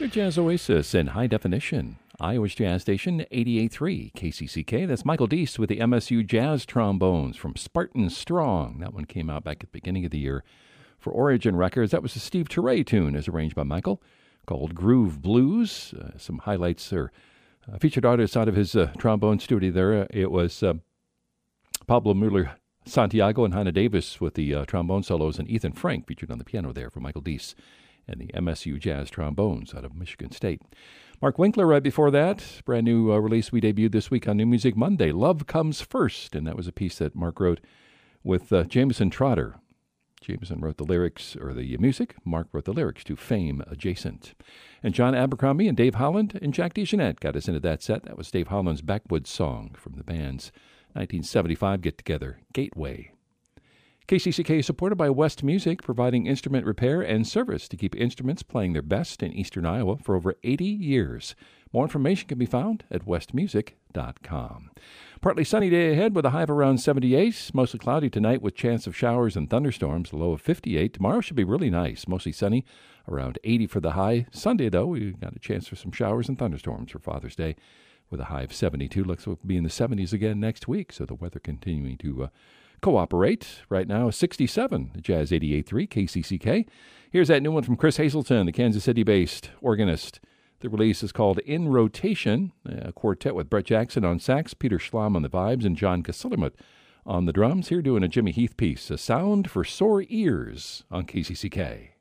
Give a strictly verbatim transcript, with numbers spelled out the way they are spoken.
Your Jazz Oasis in high definition. Iowa's Jazz Station, eighty-eight point three K C C K. That's Michael Deese with the M S U Jazz Trombones from Spartan Strong. That one came out back at the beginning of the year for Origin Records. That was a Steve Turre tune, as arranged by Michael, called Groove Blues. Uh, some highlights are uh, featured artists out of his uh, trombone studio there. Uh, it was uh, Pablo Mueller Santiago and Hannah Davis with the uh, trombone solos, and Ethan Frank featured on the piano there for Michael Deese and the M S U Jazz Trombones out of Michigan State. Mark Winkler right before that, brand new uh, release we debuted this week on New Music Monday, Love Comes First, and that was a piece that Mark wrote with uh, Jameson Trotter. Jameson wrote the lyrics, or the music, Mark wrote the lyrics to Fame Adjacent. And John Abercrombie and Dave Holland and Jack DeJohnette got us into that set. That was Dave Holland's Backwoods song from the band's nineteen seventy-five get-together, Gateway. K C C K is supported by West Music, providing instrument repair and service to keep instruments playing their best in eastern Iowa for over eighty years. More information can be found at west music dot com. Partly sunny day ahead with a high of around seventy-eight. Mostly cloudy tonight with chance of showers and thunderstorms, a low of fifty-eight. Tomorrow should be really nice, mostly sunny, around eighty for the high. Sunday, though, we got a chance for some showers and thunderstorms for Father's Day with a high of seventy-two. Looks like we'll be in the seventies again next week, so the weather continuing to uh, cooperate. Right now, sixty-seven, Jazz eighty-eight point three K C C K. Here's that new one from Chris Hazelton, the Kansas City-based organist. The release is called In Rotation, a quartet with Brett Jackson on sax, Peter Schlamm on the vibes, and John Kasilimut on the drums. Here doing a Jimmy Heath piece, A Sound for Sore Ears on K C C K.